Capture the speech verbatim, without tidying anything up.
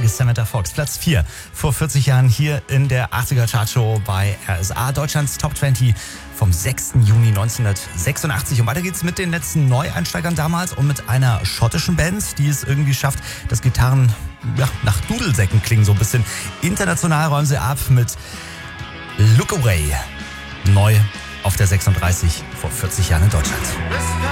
Samantha Fox. Platz vier vor vierzig Jahren hier in der achtziger Chartshow bei R S A. Deutschlands Top zwanzig vom sechsten Juni neunzehnhundertsechsundachtzig. Und weiter geht's mit den letzten Neueinsteigern damals und mit einer schottischen Band, die es irgendwie schafft, dass Gitarren ja, nach Dudelsäcken klingen. So ein bisschen international räumen sie ab mit Look Away. Neu auf der sechsunddreißig vor vierzig Jahren in Deutschland.